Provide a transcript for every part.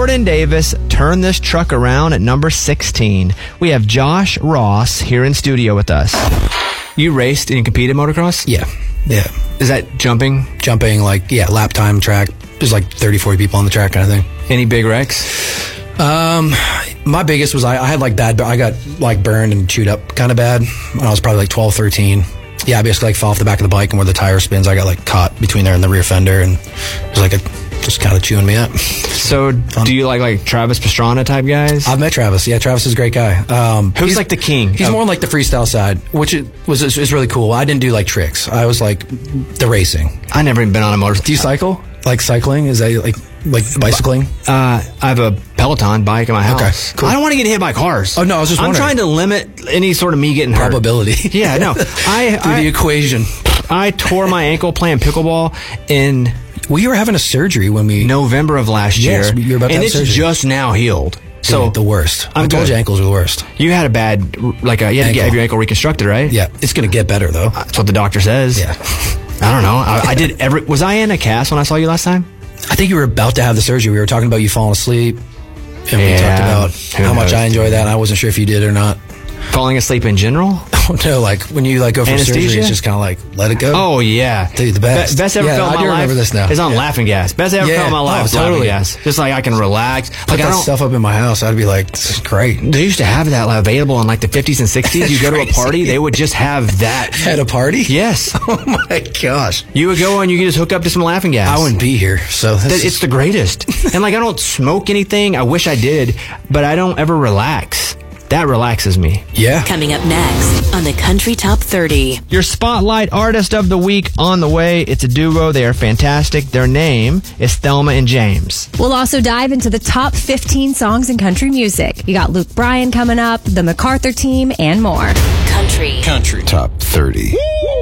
Jordan Davis turned this truck around at number 16. We have Josh Ross here in studio with us. You raced and you competed motocross? Yeah. Is that jumping? Jumping, lap time track. There's 30, 40 people on the track kind of thing. Any big wrecks? My biggest was I had I got burned and chewed up kind of bad when I was probably 12, 13. Yeah, I basically fell off the back of the bike, and where the tire spins, I got caught between there and the rear fender, and it was just kind of chewing me up. So, do you like Travis Pastrana type guys? I've met Travis. Yeah, Travis is a great guy. Who's the king? He's more on the freestyle side, which is really cool. I didn't do tricks. I was the racing. I never even been on a motorcycle. Do you cycle? Cycling? Is that bicycling? I have a Peloton bike in my house. Okay, cool. I don't want to get hit by cars. Oh, no, I was just wondering. I'm trying to limit any sort of me getting hurt. Probability. Yeah, no. Through the equation. I tore my ankle playing pickleball in... Well, you were having a surgery when we... November of last year. Yes, you were about to have surgery. And it's just now healed. So the worst. I told you ankles were the worst. You had a bad... you had to have your ankle reconstructed, right? Yeah. It's going to get better, though. That's what the doctor says. Yeah. I don't know. I did was I in a cast when I saw you last time? I think you were about to have the surgery. We were talking about you falling asleep. And we talked about how much I enjoy that. And I wasn't sure if you did or not. Falling asleep in general? Oh, no, when you go for anesthesia? surgery, it's just kind of let it go. Oh, yeah. Dude, the best. Best ever felt in my life. I remember this now. Is on Laughing Gas. Best ever felt in my life was Laughing Gas. Just I can relax. Put that stuff up in my house. I'd be this is great. They used to have that available in the 50s and 60s. You go to a party, they would just have that. At a party? Yes. Oh, my gosh. You would go and you could just hook up to some Laughing Gas. I wouldn't be here, so it's the greatest. And I don't smoke anything. I wish I did, but I don't ever relax. That relaxes me. Yeah. Coming up next on the Country Top 30. Your Spotlight Artist of the Week on the way. It's a duo. They are fantastic. Their name is Thelma and James. We'll also dive into the top 15 songs in country music. You got Luke Bryan coming up, the MacArthur Team, and more. Country Top 30.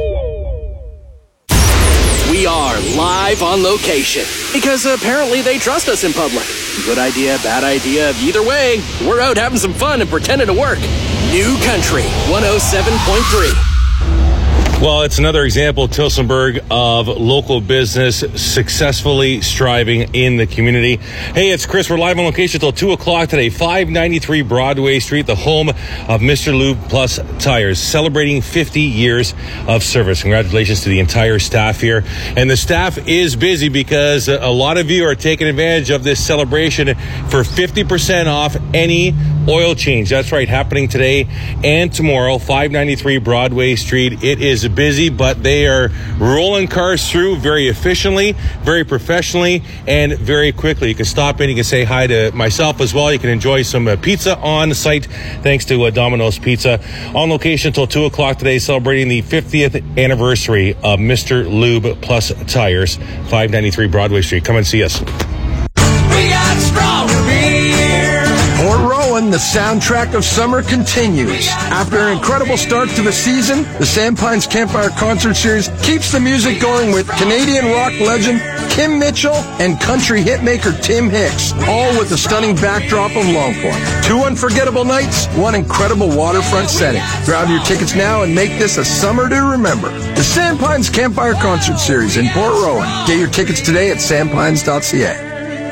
We are live on location because apparently they trust us in public. Good idea, bad idea, either way, we're out having some fun and pretending to work. New Country 107.3. Well, it's another example, Tillsonburg, of local business successfully striving in the community. Hey, it's Chris. We're live on location till 2 o'clock today. 593 Broadway Street, the home of Mr. Lube Plus Tires, celebrating 50 years of service. Congratulations to the entire staff here. And the staff is busy because a lot of you are taking advantage of this celebration for 50% off any oil change. That's right, happening today and tomorrow, 593 Broadway Street. It is busy, but they are rolling cars through very efficiently, very professionally, and very quickly. You can stop in, you can say hi to myself as well. You can enjoy some pizza on site thanks to Domino's Pizza. On location until 2 o'clock today, celebrating the 50th anniversary of Mr. Lube Plus Tires, 593 Broadway Street. Come and see us. We got stronger beer. Port Rowan, the soundtrack of summer continues. After an incredible start to the season, the Sandpines Campfire Concert Series keeps the music going with Canadian rock legend Kim Mitchell and country hitmaker Tim Hicks, all with a stunning backdrop of Longport. 2 unforgettable nights, 1 incredible waterfront setting. Grab your tickets now and make this a summer to remember. The Sandpines Campfire Concert Series in Port Rowan. Get your tickets today at sandpines.ca.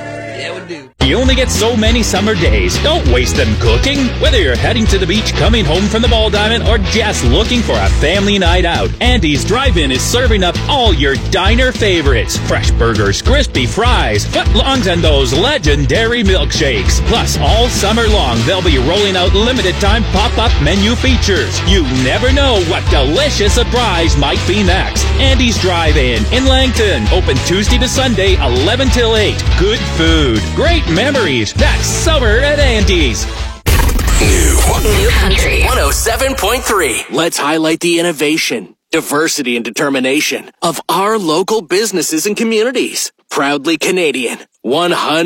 You only get so many summer days. Don't waste them cooking. Whether you're heading to the beach, coming home from the ball diamond, or just looking for a family night out, Andy's Drive-In is serving up all your diner favorites. Fresh burgers, crispy fries, footlongs, and those legendary milkshakes. Plus, all summer long, they'll be rolling out limited-time pop-up menu features. You never know what delicious surprise might be next. Andy's Drive-In in Langton. Open Tuesday to Sunday, 11 till 8. Good food. Great memories. That's summer at Andy's. New Country 107.3. Let's highlight the innovation, diversity, and determination of our local businesses and communities. Proudly Canadian. 100